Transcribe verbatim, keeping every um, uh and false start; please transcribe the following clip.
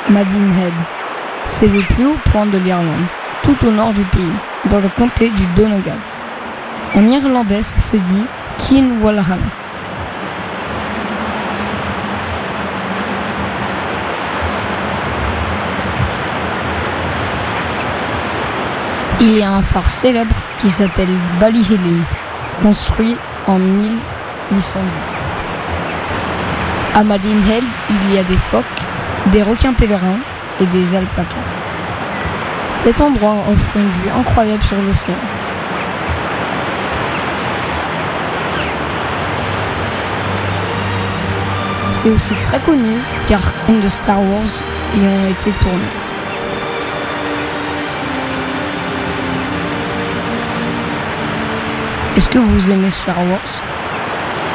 Maidenhead. C'est le plus haut point de l'Irlande, tout au nord du pays, dans le comté du Donegal. En irlandais, ça se dit Kinwalham. Il y a un phare célèbre qui s'appelle Ballyhilling, construit en mille huit cent dix. À Maidenhead, il y a des phoques, des requins pèlerins et des alpacas. Cet endroit offre une vue incroyable sur l'océan. C'est aussi très connu car films de Star Wars y ont été tournés. Est-ce que vous aimez Star Wars ?